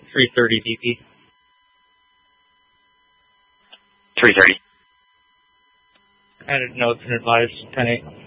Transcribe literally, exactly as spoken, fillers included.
three thirty D P. three thirty. I didn't know it's an advised ten eight.